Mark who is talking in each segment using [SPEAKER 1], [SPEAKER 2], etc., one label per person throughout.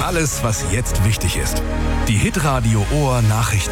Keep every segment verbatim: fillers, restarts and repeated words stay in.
[SPEAKER 1] Alles, was jetzt wichtig ist. Die Hitradio Ohr Nachrichten.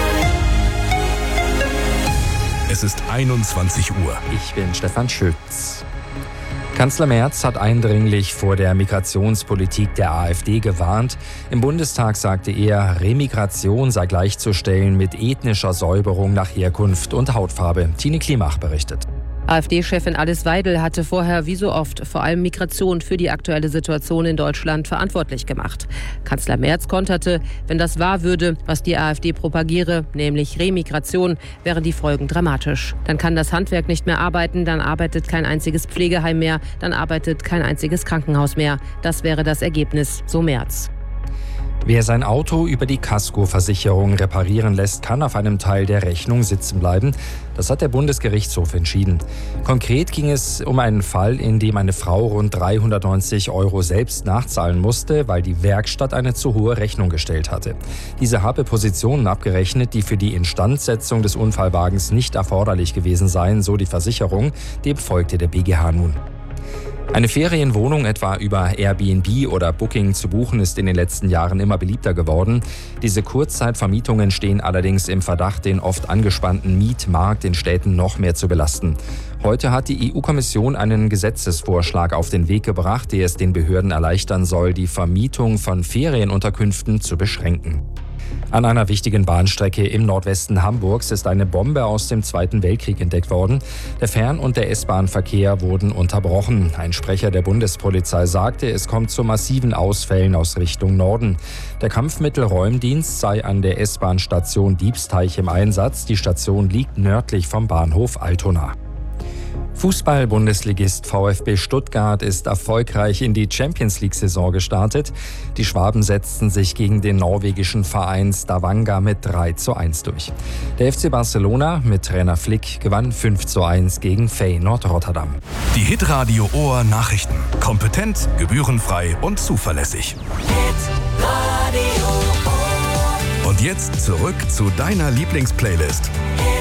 [SPEAKER 1] Es ist einundzwanzig Uhr.
[SPEAKER 2] Ich bin Stefan Schütz. Kanzler Merz hat eindringlich vor der Migrationspolitik der AfD gewarnt. Im Bundestag sagte er, Remigration sei gleichzustellen mit ethnischer Säuberung nach Herkunft und Hautfarbe. Tine Klimach berichtet.
[SPEAKER 3] AfD-Chefin Alice Weidel hatte vorher wie so oft vor allem Migration für die aktuelle Situation in Deutschland verantwortlich gemacht. Kanzler Merz konterte, wenn das wahr würde, was die AfD propagiere, nämlich Remigration, wären die Folgen dramatisch. Dann kann das Handwerk nicht mehr arbeiten, dann arbeitet kein einziges Pflegeheim mehr, dann arbeitet kein einziges Krankenhaus mehr. Das wäre das Ergebnis, so Merz.
[SPEAKER 2] Wer sein Auto über die Kaskoversicherung reparieren lässt, kann auf einem Teil der Rechnung sitzen bleiben. Das hat der Bundesgerichtshof entschieden. Konkret ging es um einen Fall, in dem eine Frau rund dreihundertneunzig Euro selbst nachzahlen musste, weil die Werkstatt eine zu hohe Rechnung gestellt hatte. Diese habe Positionen abgerechnet, die für die Instandsetzung des Unfallwagens nicht erforderlich gewesen seien, so die Versicherung. Dem folgte der B G H nun. Eine Ferienwohnung etwa über Airbnb oder Booking zu buchen ist in den letzten Jahren immer beliebter geworden. Diese Kurzzeitvermietungen stehen allerdings im Verdacht, den oft angespannten Mietmarkt in Städten noch mehr zu belasten. Heute hat die E U-Kommission einen Gesetzesvorschlag auf den Weg gebracht, der es den Behörden erleichtern soll, die Vermietung von Ferienunterkünften zu beschränken. An einer wichtigen Bahnstrecke im Nordwesten Hamburgs ist eine Bombe aus dem Zweiten Weltkrieg entdeckt worden. Der Fern- und der S-Bahn-Verkehr wurden unterbrochen. Ein Sprecher der Bundespolizei sagte, es kommt zu massiven Ausfällen aus Richtung Norden. Der Kampfmittelräumdienst sei an der S-Bahn-Station Diebsteich im Einsatz. Die Station liegt nördlich vom Bahnhof Altona. Fußball-Bundesligist VfB Stuttgart ist erfolgreich in die Champions-League-Saison gestartet. Die Schwaben setzten sich gegen den norwegischen Verein Stavanger mit drei zu eins durch. Der F C Barcelona mit Trainer Flick gewann fünf zu eins gegen Feyenoord Rotterdam.
[SPEAKER 1] Die Hitradio Ohr Nachrichten. Kompetent, gebührenfrei und zuverlässig.
[SPEAKER 4] Hitradio Ohr.
[SPEAKER 1] Und jetzt zurück zu deiner Lieblingsplaylist.